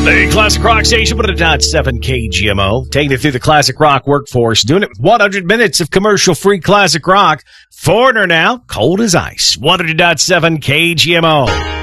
The Classic Rock Station, 100.7 KGMO, taking it through the classic rock workforce, doing it with 100 minutes of commercial-free classic rock. Foreigner now, cold as ice, 100.7 KGMO.